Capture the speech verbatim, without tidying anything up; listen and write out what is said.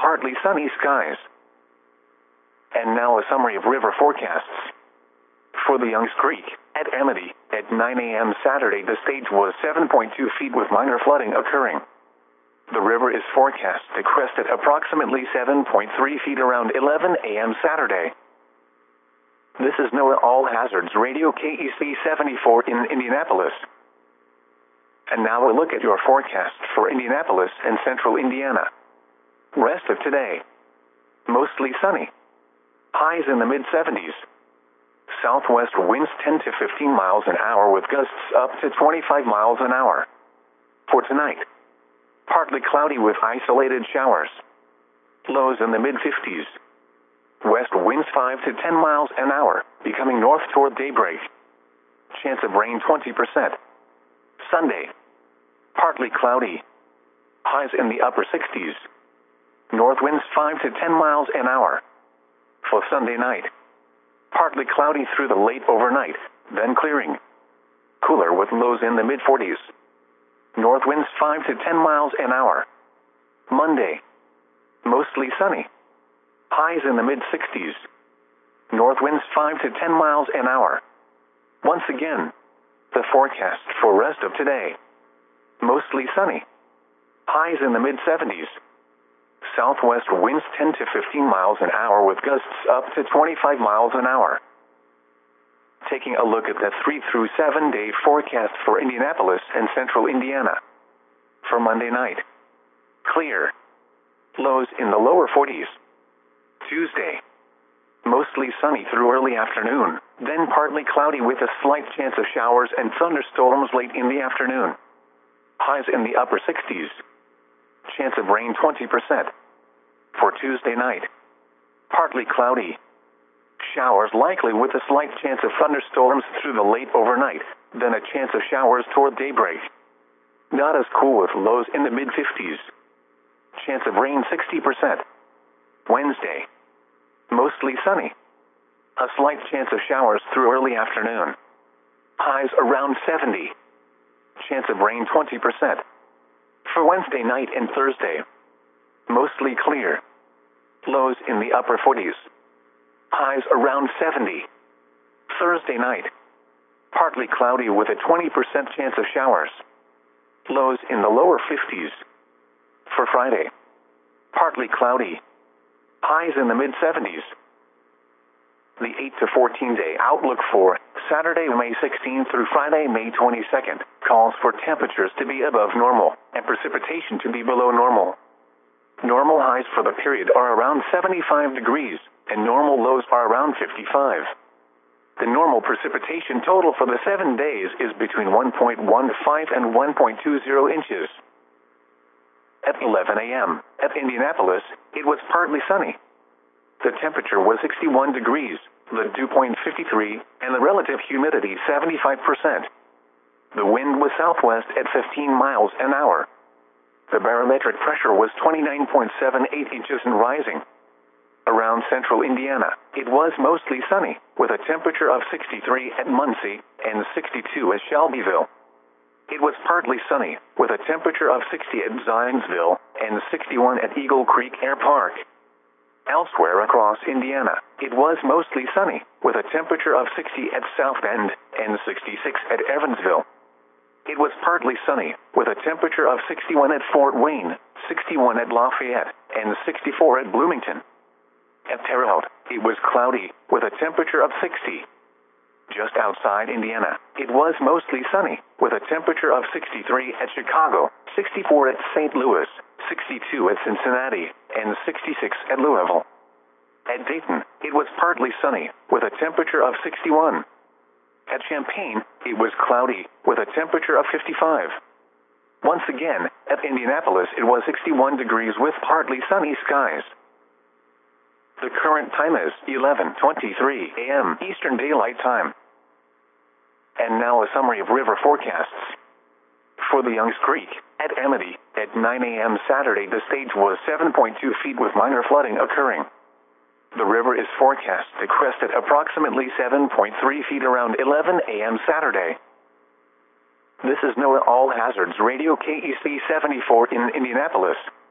partly sunny skies. And now a summary of river forecasts. For the Youngs Creek, at Amity, at nine a m Saturday the stage was seven point two feet with minor flooding occurring. The river is forecast to crest at approximately seven point three feet around eleven a m Saturday. This is NOAA All Hazards Radio K E C seventy-four in Indianapolis. And now a look at your forecast for Indianapolis and central Indiana. Rest of today. Mostly sunny. Highs in the mid seventies. Southwest winds ten to fifteen miles an hour with gusts up to twenty-five miles an hour. For tonight, partly cloudy with isolated showers. Lows in the mid fifties. West winds five to ten miles an hour, becoming north toward daybreak. Chance of rain twenty percent. Sunday, partly cloudy. Highs in the upper sixties. North winds five to ten miles an hour. For Sunday night, partly cloudy through the late overnight, then clearing. Cooler with lows in the mid forties. North winds five to ten miles an hour. Monday, mostly sunny. Highs in the mid sixties. North winds five to ten miles an hour. Once again, the forecast for rest of today. Mostly sunny. Highs in the mid seventies. Southwest winds ten to fifteen miles an hour with gusts up to twenty-five miles an hour. Taking a look at the three through seven day forecast for Indianapolis and central Indiana. For Monday night, clear. Lows in the lower forties. Tuesday, mostly sunny through early afternoon, then partly cloudy with a slight chance of showers and thunderstorms late in the afternoon. Highs in the upper sixties. Chance of rain twenty percent. For Tuesday night, partly cloudy. Showers likely with a slight chance of thunderstorms through the late overnight, then a chance of showers toward daybreak. Not as cool with lows in the mid fifties. Chance of rain sixty percent. Wednesday, mostly sunny. A slight chance of showers through early afternoon. Highs around seventy. Chance of rain twenty percent. For Wednesday night and Thursday, mostly clear. Lows in the upper forties. Highs around seventy. Thursday night, partly cloudy with a twenty percent chance of showers. Lows in the lower fifties. For Friday, partly cloudy. Highs in the mid seventies. The eight to fourteen day outlook for Saturday, May sixteenth through Friday, May twenty-second, calls for temperatures to be above normal and precipitation to be below normal. Normal highs for the period are around seventy-five degrees, and normal lows are around fifty-five. The normal precipitation total for the seven days is between one point one five and one point two zero inches. At eleven a m at Indianapolis, it was partly sunny. The temperature was sixty-one degrees, the dew point fifty-three, and the relative humidity seventy-five percent. The wind was southwest at fifteen miles an hour. The barometric pressure was twenty-nine point seven eight inches and rising. Around central Indiana, it was mostly sunny, with a temperature of sixty-three at Muncie and sixty-two at Shelbyville. It was partly sunny, with a temperature of sixty at Zionsville and sixty-one at Eagle Creek Air Park. Elsewhere across Indiana, it was mostly sunny, with a temperature of sixty at South Bend and sixty-six at Evansville. It was partly sunny, with a temperature of sixty-one at Fort Wayne, sixty-one at Lafayette, and sixty-four at Bloomington. At Terre Haute, it was cloudy, with a temperature of sixty. Just outside Indiana, it was mostly sunny, with a temperature of sixty-three at Chicago, sixty-four at Saint Louis, sixty-two at Cincinnati, and sixty-six at Louisville. At Dayton, it was partly sunny, with a temperature of sixty-one. At Champaign, it was cloudy, with a temperature of fifty-five. Once again, at Indianapolis, it was sixty-one degrees with partly sunny skies. The current time is eleven twenty-three a m Eastern Daylight Time. And now a summary of river forecasts. For the Youngs Creek, at Amity, at nine a m Saturday the stage was seven point two feet with minor flooding occurring. The river is forecast to crest at approximately seven point three feet around eleven a m Saturday. This is NOAA All Hazards Radio K E C seventy-four in Indianapolis.